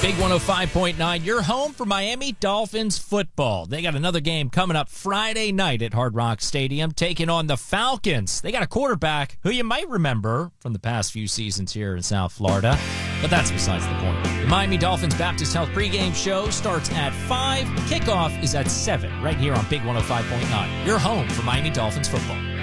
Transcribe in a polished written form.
Big 105.9, your home for Miami Dolphins football. They got another game coming up Friday night at Hard Rock Stadium, taking on the Falcons. They got a quarterback who you might remember from the past few seasons here in South Florida, but that's besides the point. The Miami Dolphins Baptist Health pregame show starts at 5. Kickoff is at 7, right here on Big 105.9, your home for Miami Dolphins football.